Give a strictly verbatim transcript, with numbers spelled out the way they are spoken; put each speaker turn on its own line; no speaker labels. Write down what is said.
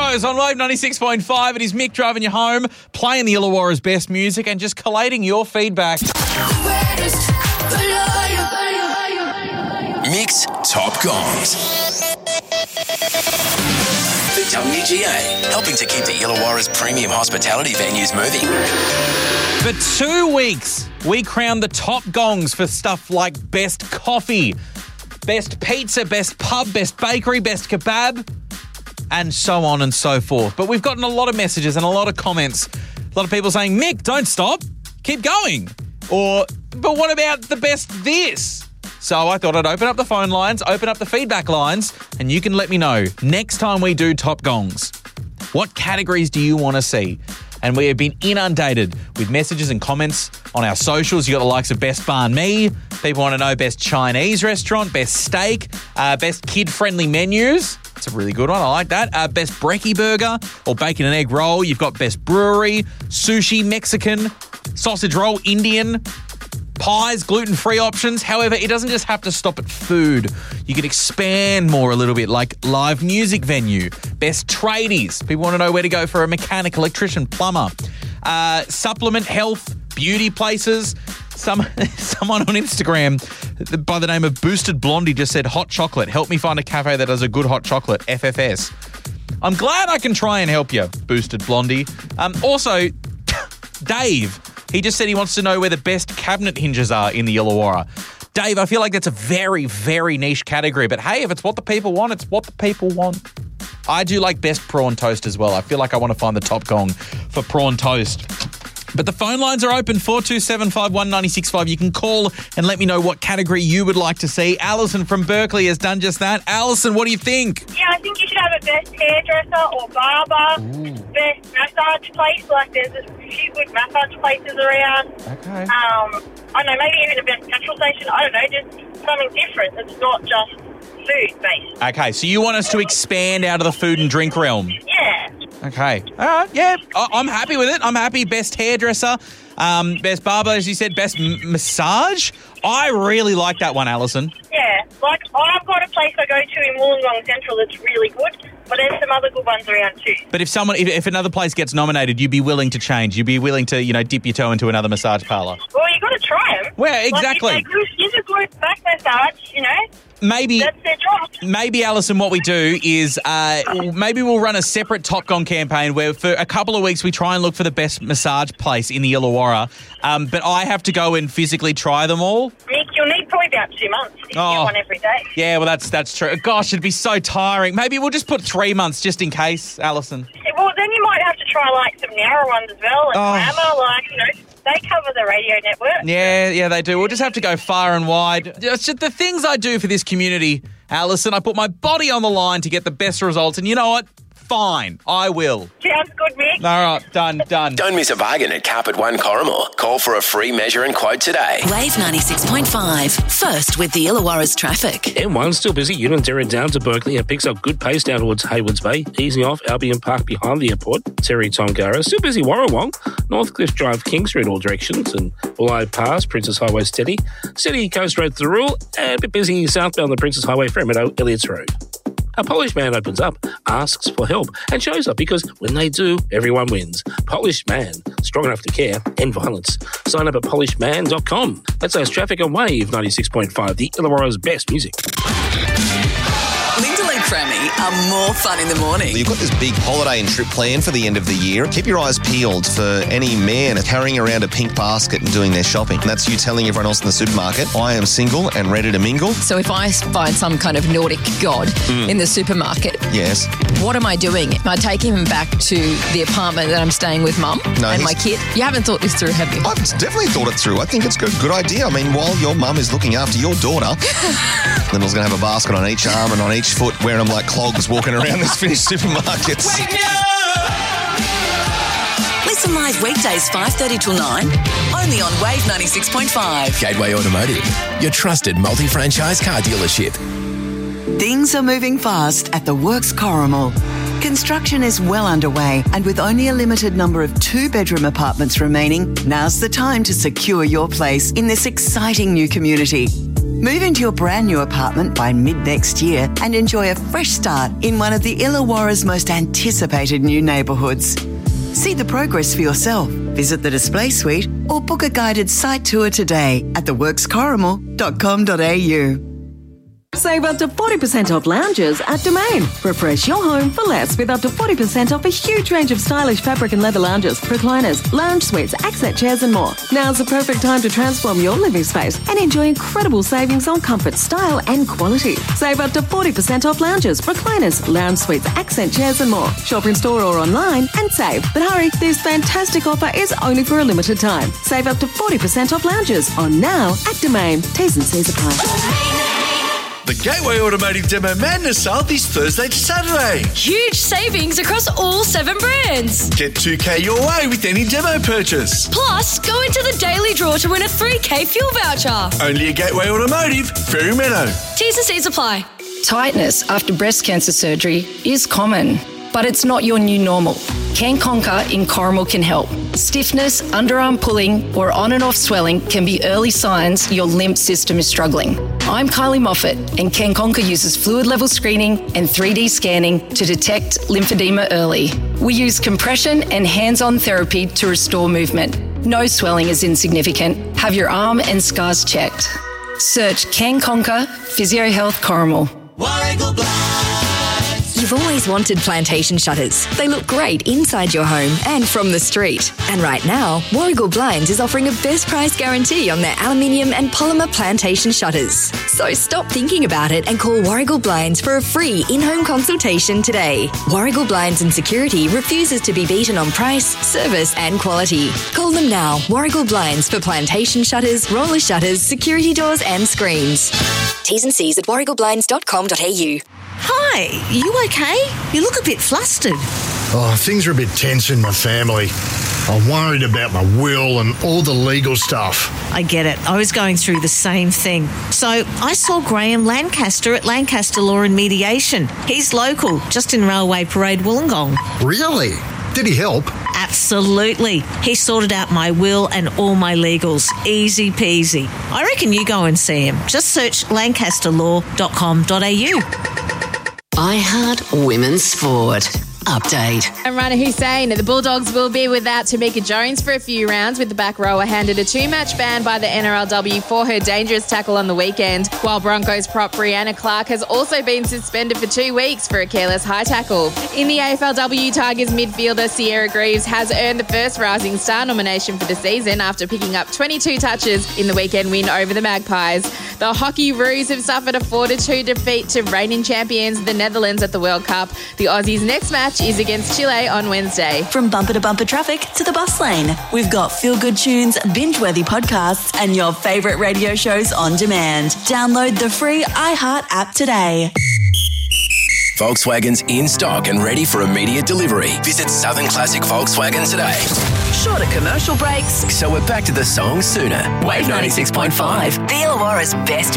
Heroes on Wave ninety-six point five. It is Mick driving you home, playing the Illawarra's best music and just collating your feedback.
Mick's Top Gongs. The W G A, helping to keep the Illawarra's premium hospitality venues moving.
For two weeks, we crowned the top gongs for stuff like best coffee, best pizza, best pub, best bakery, best kebab, and so on and so forth. But we've gotten a lot of messages and a lot of comments. A lot of people saying, Mick, don't stop. Keep going. Or, but what about the best this? So I thought I'd open up the phone lines, open up the feedback lines, and you can let me know next time we do Top Gongs, what categories do you want to see? And we have been inundated with messages and comments on our socials. You got the likes of Best Banh Mi. People want to know best Chinese restaurant, best steak, uh, best kid-friendly menus. That's a really good one. I like that. Uh, best brekkie burger or bacon and egg roll. You've got best brewery, sushi, Mexican, sausage roll, Indian, pies, gluten-free options. However, it doesn't just have to stop at food. You can expand more a little bit, like live music venue, best tradies. People want to know where to go for a mechanic, electrician, plumber, uh, supplement, health, beauty places. Some Someone on Instagram by the name of Boosted Blondie just said hot chocolate. Help me find a cafe that does a good hot chocolate, F F S. I'm glad I can try and help you, Boosted Blondie. Um, also, Dave, he just said he wants to know where the best cabinet hinges are in the Illawarra. Dave, I feel like that's a very, very niche category. But hey, if it's what the people want, it's what the people want. I do like best prawn toast as well. I feel like I want to find the top gong for prawn toast. But the phone lines are open, four two seven five one nine six five. You can call and let me know what category you would like to see. Alison from Berkeley has done just that. Alison, what do you think?
Yeah, I think you should have a best hairdresser or barber, Ooh. best massage place. Like there's a few good massage places around.
Okay.
Um, I don't know, maybe even a best petrol station. I don't know, just something different. It's not just food-based.
Okay, so you want us to expand out of the food and drink realm?
Yeah.
Okay. All right, yeah, I- I'm happy with it. I'm happy. Best hairdresser, um, best barber, as you said, best m- massage. I really like that one, Alison.
Yeah, like I've got a place I go to in Wollongong Central that's really good, but there's some other good ones around too.
But if someone, if, if another place gets nominated, you'd be willing to change. You'd be willing to, you know, dip your toe into another massage parlour.
Well, you got to try them.
Well, exactly.
Like, if they give a good back massage, you know.
Maybe,
that's their job.
Maybe, Alison, what we do is uh, maybe we'll run a separate Top Gong campaign where for a couple of weeks we try and look for the best massage place in the Illawarra. Um, but I have to go and physically try them all.
Nick, you'll need probably about two months if you
Oh.
get one every day.
Yeah, well, that's that's true. Gosh, it'd be so tiring. Maybe we'll just put three months just in case, Alison.
Yeah, well, then you might have to try like some narrow ones as well, and
Oh.
glamour, like, you know. They cover the radio network.
Yeah, yeah, they do. We'll just have to go far and wide. It's just the things I do for this community, Alison. I put my body on the line to get the best results. And you know what? Fine. I will.
Sounds good, Mick.
All right. Done. Done.
Don't miss a bargain at Carpet One Corrimore. Call for a free measure and quote today.
Wave ninety-six point five. First with the Illawarra's traffic.
M one still busy. Unanderra down to Berkeley and picks up good pace down towards Haywards Bay. Easing off Albion Park behind the airport. Terry Tongara. Still busy Warrawong. Northcliffe Drive, King Street all directions. And Bulleye Pass, Princess Highway steady. Steady Coast Road to the Rule. And a bit busy southbound the Princess Highway, Fremantle, Elliots Road. A Polished Man opens up, asks for help, and shows up because when they do, everyone wins. Polished Man, strong enough to care, end violence. Sign up at polished man dot com. That's us traffic on Wave ninety-six point five, the Illawarra's best music.
Lyndall and Crammy are more fun in the morning.
You've got this big holiday and trip planned for the end of the year. Keep your eyes peeled for any man carrying around a pink basket and doing their shopping. And that's you telling everyone else in the supermarket, I am single and ready to mingle.
So if I find some kind of Nordic god mm. in the supermarket,
yes,
what am I doing? Am I taking him back to the apartment that I'm staying with Mum
no,
and my kid? You haven't thought this through, have you?
I've definitely thought it through. I think it's a good, good idea. I mean, while your mum is looking after your daughter, Lyndall's going to have a basket on each arm and on each foot, wearing them like clogs walking around this finished supermarkets.
Listen live weekdays five thirty till nine, only on Wave ninety-six point five.
Gateway Automotive, your trusted multi-franchise car dealership.
Things are moving fast at The Works Corrimal. Construction is well underway, and with only a limited number of two-bedroom apartments remaining, now's the time to secure your place in this exciting new community. Move into your brand new apartment by mid-next year and enjoy a fresh start in one of the Illawarra's most anticipated new neighbourhoods. See the progress for yourself. Visit the display suite or book a guided site tour today at the works corrimal dot com dot a u.
Save up to forty percent off lounges at Domain. Refresh your home for less with up to forty percent off a huge range of stylish fabric and leather lounges, recliners, lounge suites, accent chairs and more. Now's the perfect time to transform your living space and enjoy incredible savings on comfort, style and quality. Save up to forty percent off lounges, recliners, lounge suites, accent chairs and more. Shop in store or online and save. But hurry, this fantastic offer is only for a limited time. Save up to forty percent off lounges on now at Domain. T's and C's apply.
The Gateway Automotive Demo Madness sale this Thursday to Saturday.
Huge savings across all seven brands.
Get two K your way with any demo purchase.
Plus, go into the daily draw to win a three K fuel voucher.
Only at Gateway Automotive, Fairy Meadow.
T's and C's apply.
Tightness after breast cancer surgery is common, but it's not your new normal. Can Conquer in Corrimal can help. Stiffness, underarm pulling, or on and off swelling can be early signs your lymph system is struggling. I'm Kylie Moffat, and Can Conquer uses fluid level screening and three D scanning to detect lymphedema early. We use compression and hands-on therapy to restore movement. No swelling is insignificant. Have your arm and scars checked. Search Can Conquer Physio Health Corrimal.
Warragul Blinds. You've always wanted plantation shutters. They look great inside your home and from the street. And right now, Warragul Blinds is offering a best price guarantee on their aluminium and polymer plantation shutters. So stop thinking about it and call Warragul Blinds for a free in-home consultation today. Warragul Blinds and Security refuses to be beaten on price, service and quality. Call them now. Warragul Blinds for plantation shutters, roller shutters, security doors and screens. T's and C's at warragul blinds dot com dot a u.
Hi, you okay? You look a bit flustered.
Oh, things are a bit tense in my family. I'm worried about my will and all the legal stuff.
I get it. I was going through the same thing. So I saw Graham Lancaster at Lancaster Law and Mediation. He's local, just in Railway Parade, Wollongong.
Really? Did he help?
Absolutely. He sorted out my will and all my legals. Easy peasy. I reckon you go and see him. Just search lancaster law dot com dot a u.
iHeart Women's Sport. Update.
And Rana Hussein, the Bulldogs will be without Tamika Jones for a few rounds, with the back rower handed a two-match ban by the N R L W for her dangerous tackle on the weekend, while Broncos prop Brianna Clark has also been suspended for two weeks for a careless high tackle. In the A F L W, Tigers midfielder Sierra Greaves has earned the first Rising Star nomination for the season after picking up twenty-two touches in the weekend win over the Magpies. The Hockey Roos have suffered a four to two defeat to reigning champions the Netherlands at the World Cup. The Aussies' next match is against Chile on Wednesday.
From bumper to bumper traffic to the bus lane, we've got feel-good tunes, binge-worthy podcasts, and your favourite radio shows on demand. Download the free iHeart app today.
Volkswagen's in stock and ready for immediate delivery. Visit Southern Classic Volkswagen today.
Shorter commercial breaks.
So we're back to the song sooner.
Wave ninety-six point five. The Illawarra's best